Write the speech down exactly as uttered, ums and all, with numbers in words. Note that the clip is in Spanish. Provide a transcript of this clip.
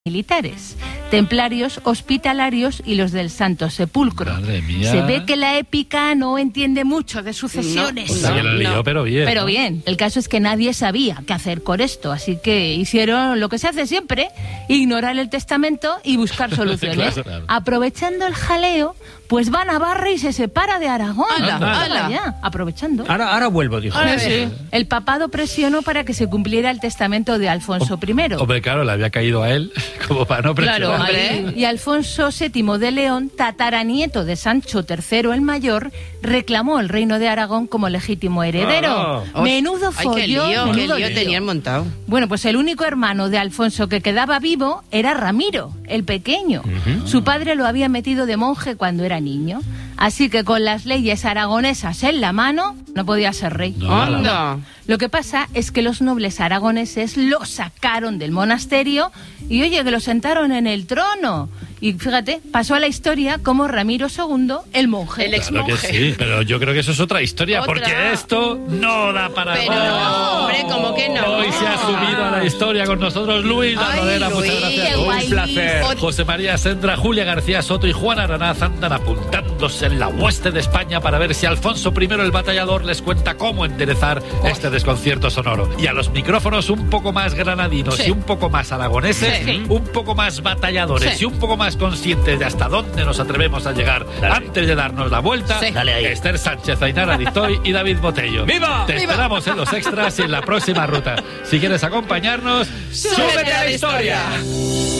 militares, templarios, hospitalarios y los del Santo Sepulcro. Madre mía. Se ve que la épica no entiende mucho de sucesiones. No, o sea, que lo leyó, no. pero bien. Pero ¿no? bien. El caso es que nadie sabía qué hacer con esto, así que hicieron lo que se hace siempre, ignorar el testamento y buscar soluciones. Claro, claro. Aprovechando el jaleo, pues va Navarra y se separa de Aragón. ¡Hala, Toma hala! ya, aprovechando. Ahora, ahora vuelvo, dijo. Ahora sí. El papado presionó para que se cumpliera el testamento de Alfonso primero. Hombre, claro, le había caído a él como para no presionar. Claro, Hombre. ahí. Y Alfonso séptimo de León, tataranieto de Sancho tercero el Mayor, reclamó el reino de Aragón como legítimo heredero. Ah. Menudo Ay, follón, qué lío, qué menudo lío lío. tenían montado. Bueno, pues el único hermano de Alfonso que quedaba vivo era Ramiro, el pequeño. Su padre lo había metido de monje cuando era niño. Así que con las leyes aragonesas en la mano, no podía ser rey. No, ¡Anda! Lo que pasa es que los nobles aragoneses lo sacaron del monasterio y, oye, que lo sentaron en el trono. Y fíjate, pasó a la historia como Ramiro segundo, el monje. El ex Claro que monje. sí, pero yo creo que eso es otra historia, Otra. porque esto no da para Pero más. no, hombre, ¿cómo que no? Hoy se ha subido a la historia con nosotros Luis La Ay, Rodera, muchas Luis, gracias. qué guay. Un placer. Ot- José María Sendra, Julia García Soto y Juan Aranaz andan apuntándose en la hueste de España para ver si Alfonso primero el Batallador les cuenta cómo enderezar este desconcierto sonoro. Y a los micrófonos un poco más granadinos Sí. y un poco más aragoneses, Sí. un poco más batalladores Sí. y un poco más conscientes de hasta dónde nos atrevemos a llegar antes de darnos la vuelta. Sí. Dale ahí. Esther Sánchez, Ainara Dictoy y David Botello. ¡Viva! Te ¡Viva! esperamos en los extras y en la próxima ruta. Si quieres acompañarnos, ¡Súbete a la historia!